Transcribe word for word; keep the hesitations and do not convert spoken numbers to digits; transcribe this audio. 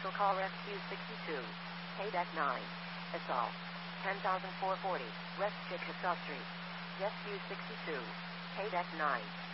Commercial call Rescue sixty-two. Haydeck nine. Assault. ten thousand four hundred forty. West Chickasaw Street. Rescue sixty-two. Haydeck nine.